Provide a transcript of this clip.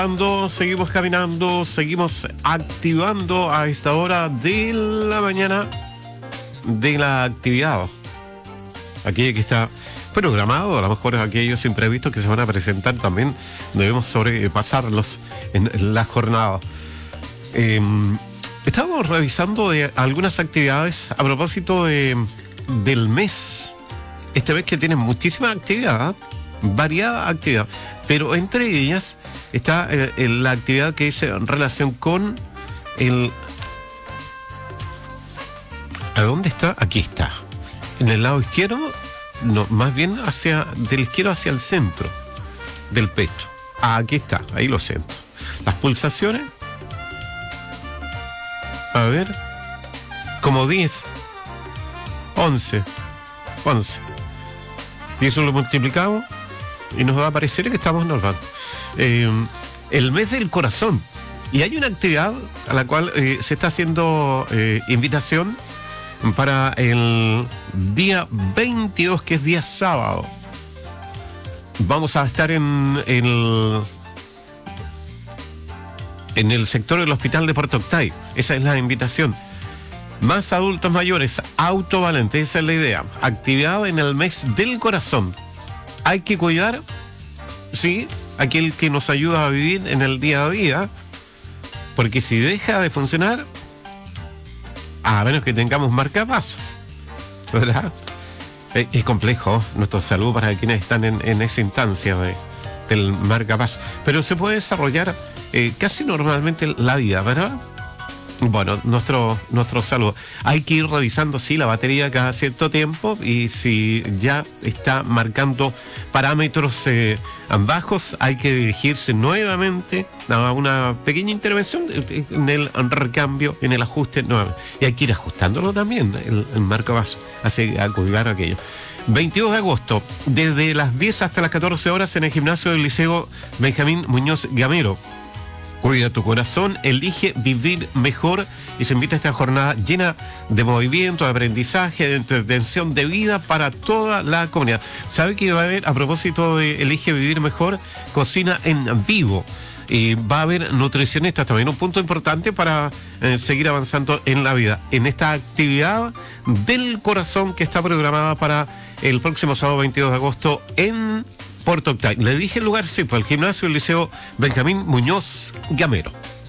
Seguimos caminando, seguimos activando a esta hora de la mañana de la actividad. Aquella que está programado, a lo mejor aquellos imprevistos que se van a presentar también debemos sobrepasarlos en la jornada. Estábamos revisando de algunas actividades a propósito del mes. Este mes que tiene muchísima actividad, variada actividad, pero entre ellas está la actividad que dice en relación con el... ¿A dónde está? Aquí está. En el lado izquierdo, no, más bien del izquierdo hacia el centro del pecho. Aquí está, ahí lo siento. Las pulsaciones, a ver, como 10, 11. Y eso lo multiplicamos y nos va a aparecer que estamos normal. El mes del corazón. Y hay una actividad a la cual se está haciendo invitación para el día 22, que es día sábado. Vamos a estar en el sector del hospital de Puerto Octay. Esa es la invitación. Más adultos mayores, autovalentes, esa es la idea. Actividad en el mes del corazón. Hay que cuidar, sí, aquel que nos ayuda a vivir en el día a día, porque si deja de funcionar, a menos que tengamos marcapaso, ¿verdad? Es complejo nuestra salud para quienes están en esa instancia del marcapaso, pero se puede desarrollar casi normalmente la vida, ¿verdad? Bueno, nuestro saludo. Hay que ir revisando, sí, la batería cada cierto tiempo, y si ya está marcando parámetros bajos, hay que dirigirse nuevamente a una pequeña intervención en el recambio, en el ajuste nuevamente. Y hay que ir ajustándolo también, el marcapaso, así a cuidar aquello. 22 de agosto, desde las 10 hasta las 14 horas en el gimnasio del Liceo Benjamín Muñoz Gamero. Cuida tu corazón, elige vivir mejor, y se invita a esta jornada llena de movimiento, de aprendizaje, de entretención, de vida para toda la comunidad. ¿Sabe que va a haber, a propósito de elige vivir mejor, cocina en vivo? Y va a haber nutricionistas también, un punto importante para seguir avanzando en la vida. En esta actividad del corazón que está programada para el próximo sábado 22 de agosto en Puerto Octay. Le dije el lugar, sí, pues el gimnasio del Liceo Benjamín Muñoz Gamero.